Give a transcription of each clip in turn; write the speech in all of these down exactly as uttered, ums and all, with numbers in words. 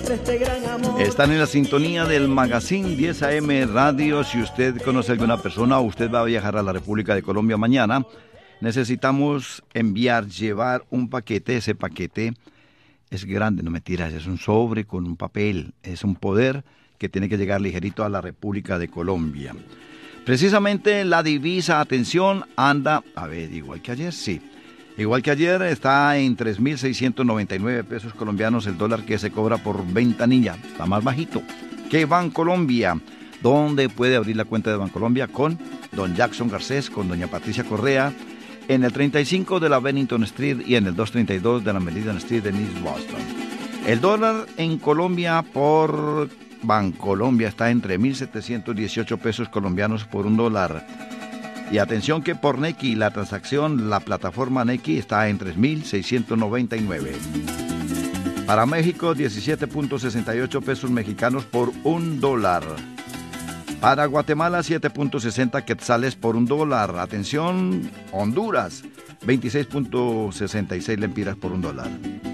siempre este gran amor. Están en la sintonía del Magazine diez A M Radio. Si usted conoce a alguna persona o usted va a viajar a la República de Colombia mañana, necesitamos enviar, llevar un paquete. Ese paquete es grande, no mentiras, es un sobre con un papel. Es un poder que tiene que llegar ligerito a la República de Colombia. Precisamente la divisa, atención, anda, a ver, igual que ayer, sí. Igual que ayer está en tres mil seiscientos noventa y nueve pesos colombianos el dólar que se cobra por ventanilla. Está más bajito que Bancolombia, donde puede abrir la cuenta de Bancolombia con don Jackson Garcés, con doña Patricia Correa, en el treinta y cinco de la Bennington Street y en el doscientos treinta y dos de la Meridian Street en East Boston. El dólar en Colombia por Bancolombia está entre mil setecientos dieciocho pesos colombianos por un dólar. Y atención que por Nequi, la transacción, la plataforma Nequi está en tres mil seiscientos noventa y nueve. Para México, diecisiete punto sesenta y ocho pesos mexicanos por un dólar. Para Guatemala, siete punto sesenta quetzales por un dólar. Atención, Honduras, veintiséis punto sesenta y seis lempiras por un dólar.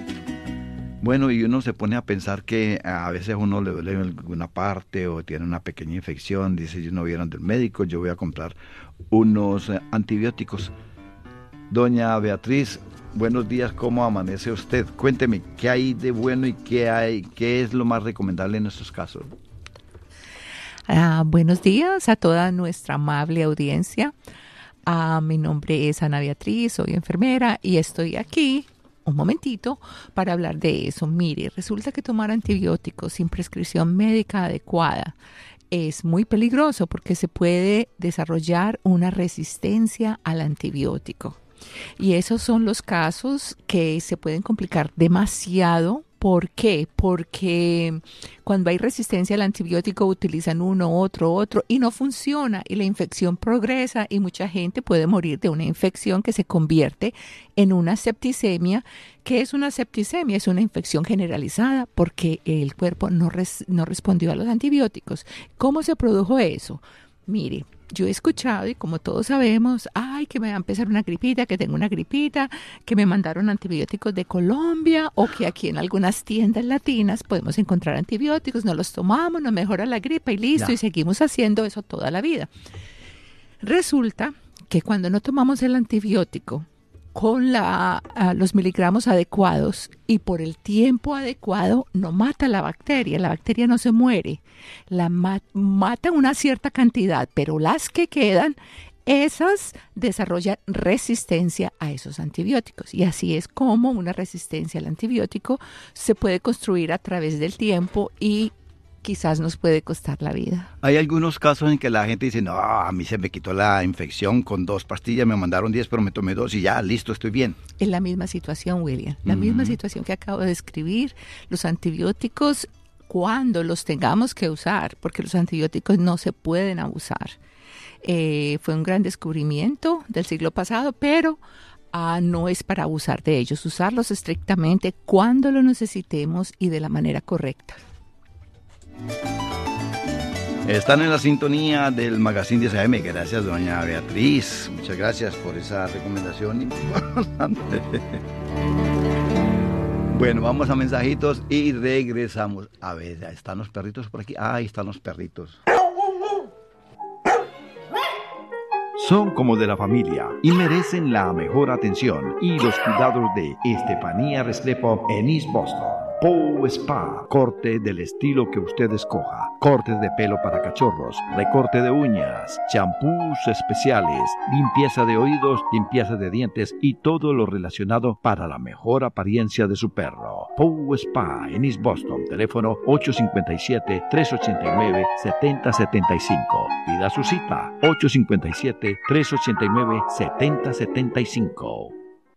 Bueno, y uno se pone a pensar que a veces uno le duele alguna parte o tiene una pequeña infección, dice, yo no vieron del médico, yo voy a comprar unos eh, antibióticos. Doña Beatriz, buenos días, ¿cómo amanece usted? Cuénteme, ¿qué hay de bueno y qué hay, qué es lo más recomendable en estos casos? Uh, buenos días a toda nuestra amable audiencia. Uh, mi nombre es Ana Beatriz, soy enfermera y estoy aquí un momentito para hablar de eso. Mire, resulta que tomar antibióticos sin prescripción médica adecuada es muy peligroso porque se puede desarrollar una resistencia al antibiótico. Y esos son los casos que se pueden complicar demasiado. ¿Por qué? Porque cuando hay resistencia al antibiótico utilizan uno, otro, otro y no funciona y la infección progresa y mucha gente puede morir de una infección que se convierte en una septicemia. ¿Qué es una septicemia? Es una infección generalizada porque el cuerpo no, res, no respondió a los antibióticos. ¿Cómo se produjo eso? Mire, yo he escuchado y como todos sabemos, ay, que me va a empezar una gripita, que tengo una gripita, que me mandaron antibióticos de Colombia o que aquí en algunas tiendas latinas podemos encontrar antibióticos, nos los tomamos, nos mejora la gripa y listo, ya. Y seguimos haciendo eso toda la vida. Resulta que cuando no tomamos el antibiótico con la, uh, los miligramos adecuados y por el tiempo adecuado, no mata la bacteria, la bacteria no se muere, la ma- mata una cierta cantidad, pero las que quedan, esas desarrollan resistencia a esos antibióticos. Y así es como una resistencia al antibiótico se puede construir a través del tiempo y quizás nos puede costar la vida. Hay algunos casos en que la gente dice, no, a mí se me quitó la infección con dos pastillas, me mandaron diez, pero me tomé dos y ya, listo, estoy bien. Es la misma situación, William, la uh-huh. misma situación que acabo de describir. Los antibióticos, cuando los tengamos que usar, porque los antibióticos no se pueden abusar. Eh, fue un gran descubrimiento del siglo pasado, pero uh, no es para abusar de ellos. Usarlos estrictamente cuando lo necesitemos y de la manera correcta. Están en la sintonía del Magazine diez A M. Gracias, doña Beatriz. Muchas gracias por esa recomendación importante. Bueno, vamos a mensajitos y regresamos. A ver, ¿están los perritos por aquí? Ah, ahí están los perritos. Son como de la familia y merecen la mejor atención y los cuidados de Estefanía Restrepo en East Boston. Pow Spa, corte del estilo que usted escoja, cortes de pelo para cachorros, recorte de uñas, champús especiales, limpieza de oídos, limpieza de dientes y todo lo relacionado para la mejor apariencia de su perro. Pow Spa en East Boston, teléfono ocho cinco siete, tres ocho nueve, siete cero siete cinco. Pida su cita, ocho cinco siete, tres ocho nueve, siete cero siete cinco.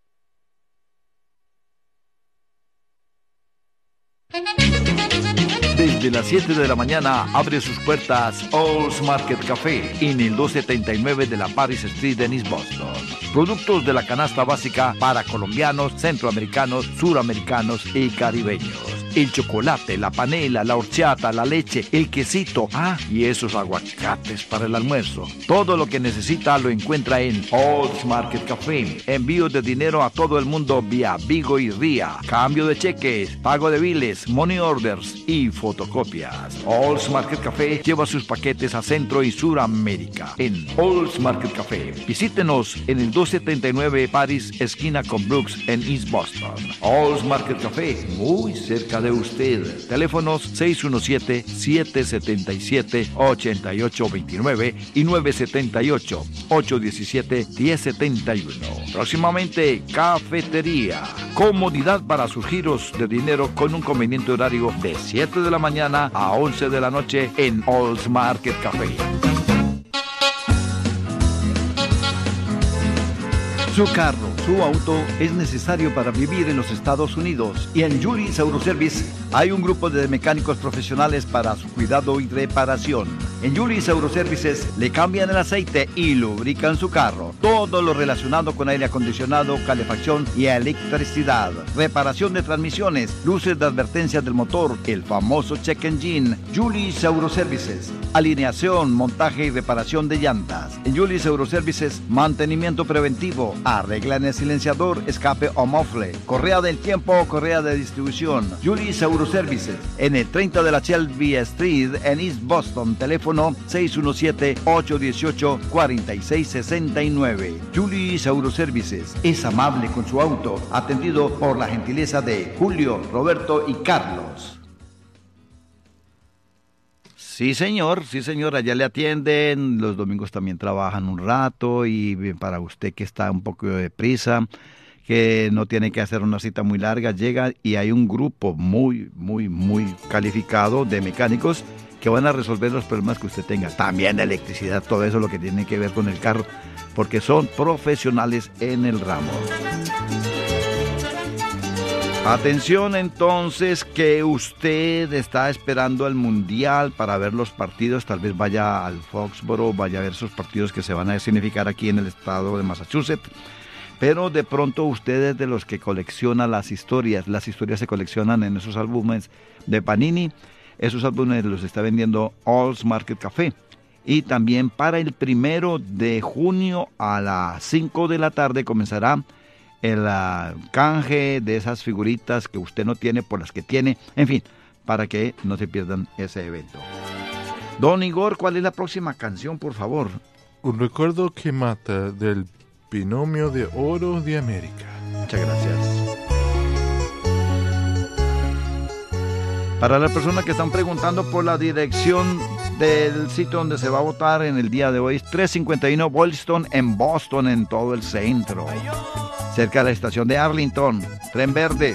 Desde las siete de la mañana abre sus puertas All's Market Café en el doscientos setenta y nueve de la Paris Street en East Boston. Productos de la canasta básica para colombianos, centroamericanos, suramericanos y caribeños. el chocolate, la panela, la horchata, la leche, el quesito, ah, y esos aguacates para el almuerzo. Todo lo que necesita lo encuentra en All's Market Café. Envío de dinero a todo el mundo vía Vigo y Ría. Cambio de cheques, pago de biles, money orders y fotocopias. All's Market Café lleva sus paquetes a Centro y Suramérica. En All's Market Café. Visítenos en el doscientos setenta y nueve Paris, esquina con Brooks en East Boston. All's Market Café, muy cerca de usted. Teléfonos seis uno siete, siete siete siete, ocho ocho dos nueve y nueve siete ocho, ocho uno siete, uno cero siete uno. Próximamente, cafetería. Comodidad para sus giros de dinero con un conveniente horario de siete de la mañana a once de la noche en All's Market Café. Su carro, su auto es necesario para vivir en los Estados Unidos y en Julius Autoservice hay un grupo de mecánicos profesionales para su cuidado y reparación. En Julius Autoservices le cambian el aceite y lubrican su carro. Todo lo relacionado con aire acondicionado, calefacción y electricidad. Reparación de transmisiones, luces de advertencia del motor, el famoso check engine. Julius Autoservices. Alineación, montaje y reparación de llantas. En Julius Autoservices, mantenimiento preventivo. Arreglan el silenciador, escape o mofle. Correa del tiempo o correa de distribución. Julius Autoservices. En el treinta de la Shelby Street en East Boston. Teléfono seis uno siete, ocho uno ocho, cuatro seis seis nueve. Julius Autoservices es amable con su auto, atendido por la gentileza de Julio, Roberto y Carlos. Sí, señor, sí, señor, allá le atienden, los domingos también trabajan un rato y para usted que está un poco de prisa, que no tiene que hacer una cita muy larga, llega y hay un grupo muy, muy, muy calificado de mecánicos que van a resolver los problemas que usted tenga. También de electricidad, todo eso lo que tiene que ver con el carro, porque son profesionales en el ramo. Atención entonces, que usted está esperando al Mundial para ver los partidos, tal vez vaya al Foxborough, vaya a ver esos partidos que se van a significar aquí en el estado de Massachusetts, pero de pronto usted es de los que colecciona las historias, las historias se coleccionan en esos álbumes de Panini, esos álbumes los está vendiendo All's Market Café. Y también para el primero de junio a las cinco de la tarde comenzará el uh, canje de esas figuritas que usted no tiene por las que tiene, en fin, para que no se pierdan ese evento. Don Igor, ¿cuál es la próxima canción, por favor? Un recuerdo que mata del binomio de oro de América. Muchas gracias. Para las personas que están preguntando por la dirección del sitio donde se va a votar en el día de hoy, es trescientos cincuenta y uno Boylston en Boston, en todo el centro, cerca de la estación de Arlington, Tren Verde.